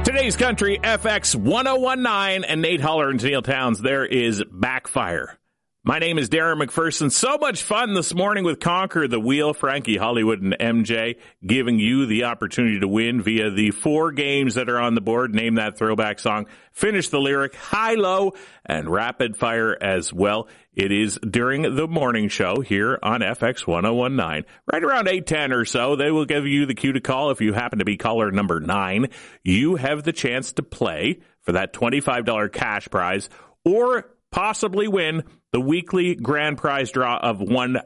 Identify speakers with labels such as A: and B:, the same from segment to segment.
A: Today's Country, FX 1019, and Nate Holler and Neil Towns. There is Backfire. My name is Darren McPherson. So much fun this morning with Conquer the Wheel. Frankie, Hollywood, and MJ giving you the opportunity to win via the 4 games that are on the board. Name that throwback song, finish the lyric, high-low, and rapid fire as well. It is during the morning show here on FX 1019. Right around 8:10 or so, they will give you the cue to call. If you happen to be caller number 9, you have the chance to play for that $25 cash prize or possibly win the weekly grand prize draw of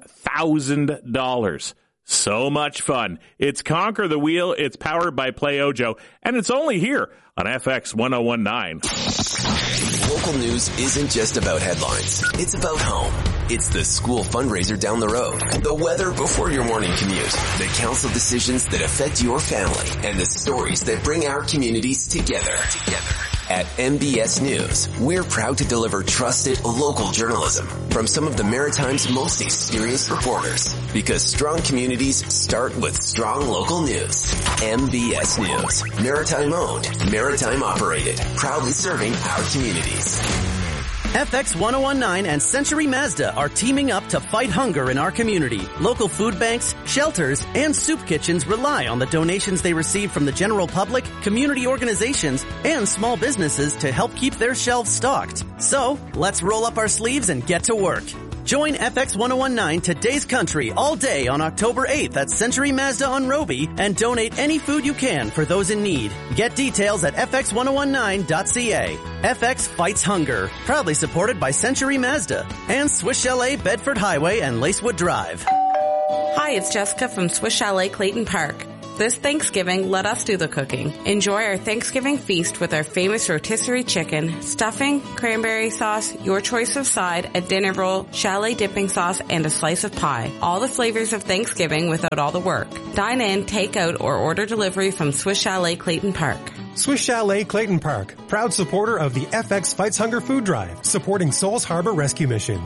A: $1,000. So much fun. It's Conquer the Wheel. It's powered by Play Ojo, and it's only here on FX 1019.
B: Local news isn't just about headlines. It's about home. It's the school fundraiser down the road, the weather before your morning commute, the council decisions that affect your family, and the stories that bring our communities together. At MBS News, we're proud to deliver trusted local journalism from some of the Maritime's most experienced reporters. Because strong communities start with strong local news. MBS News, Maritime owned, Maritime operated, proudly serving our communities.
C: FX 1019 and Century Mazda are teaming up to fight hunger in our community. Local food banks, shelters, and soup kitchens rely on the donations they receive from the general public, community organizations, and small businesses to help keep their shelves stocked. So, let's roll up our sleeves and get to work. Join FX 1019 Today's Country all day on October 8th at Century Mazda on Roby and donate any food you can for those in need. Get details at fx1019.ca. FX fights hunger. Proudly supported by Century Mazda and Swiss Chalet Bedford Highway and Lacewood Drive.
D: Hi, it's Jessica from Swiss Chalet Clayton Park. This Thanksgiving, let us do the cooking. Enjoy our Thanksgiving feast with our famous rotisserie chicken, stuffing, cranberry sauce, your choice of side, a dinner roll, chalet dipping sauce, and a slice of pie. All the flavors of Thanksgiving without all the work. Dine in, take out, or order delivery from Swiss Chalet Clayton Park.
E: Swiss Chalet Clayton Park, proud supporter of the FX Fights Hunger food drive, supporting Souls Harbor Rescue Mission.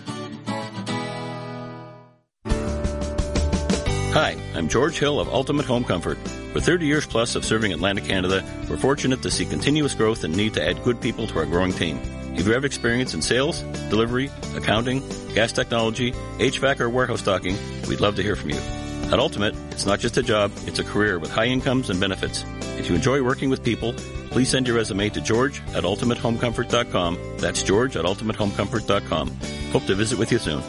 F: Hi, I'm George Hill of Ultimate Home Comfort. With 30 years plus of serving Atlantic Canada, we're fortunate to see continuous growth and need to add good people to our growing team. If you have experience in sales, delivery, accounting, gas technology, HVAC, or warehouse stocking, we'd love to hear from you. At Ultimate, it's not just a job, it's a career with high incomes and benefits. If you enjoy working with people, please send your resume to george@ultimatehomecomfort.com. That's george@ultimatehomecomfort.com. Hope to visit with you soon.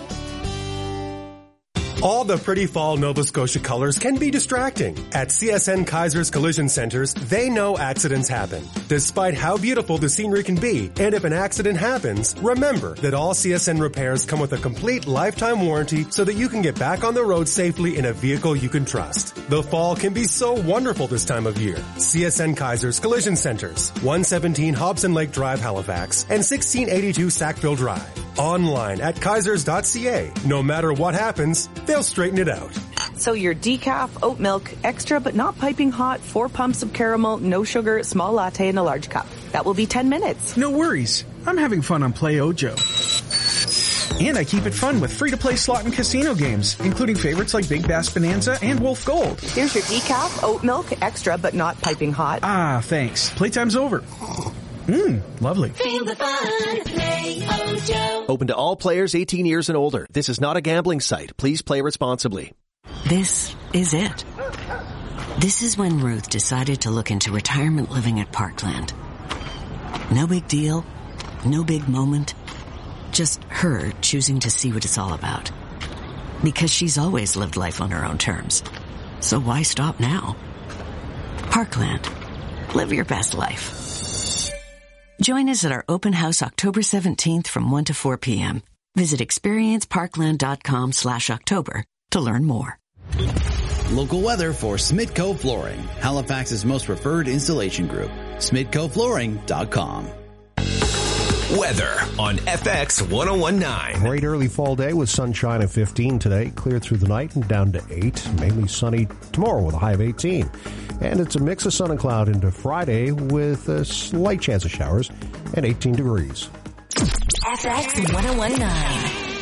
E: All the pretty fall Nova Scotia colors can be distracting. At CSN Kaiser's Collision Centers, they know accidents happen. Despite how beautiful the scenery can be, and if an accident happens, remember that all CSN repairs come with a complete lifetime warranty so that you can get back on the road safely in a vehicle you can trust. The fall can be so wonderful this time of year. CSN Kaiser's Collision Centers, 117 Hobson Lake Drive, Halifax, and 1682 Sackville Drive. Online at kaisers.ca. No matter what happens, they'll straighten it out.
G: So your decaf, oat milk, extra but not piping hot, 4 pumps of caramel, no sugar, small latte in a large cup. That will be 10 minutes.
H: No worries. I'm having fun on Play Ojo. And I keep it fun with free-to-play slot and casino games, including favorites like Big Bass Bonanza and Wolf Gold.
G: Here's your decaf, oat milk, extra but not piping hot.
H: Ah, thanks. Playtime's over. Lovely.
I: Feel the fun. Play Ojo.
J: Open to all players 18 years and older. This is not a gambling site. Please play responsibly.
K: This is it. This is when Ruth decided to look into retirement living at Parkland. No big deal. No big moment. Just her choosing to see what it's all about. Because she's always lived life on her own terms. So why stop now? Parkland. Live your best life. Join us at our open house October 17th from 1 to 4 p.m. Visit experienceparkland.com/October to learn more.
L: Local weather for Smitco Flooring, Halifax's most preferred installation group. SmitcoFlooring.com.
B: Weather on FX 1019.
M: Great early fall day with sunshine of 15 today. Clear through the night and down to 8. Mainly sunny tomorrow with a high of 18. And it's a mix of sun and cloud into Friday with a slight chance of showers and 18 degrees.
I: FX 1019.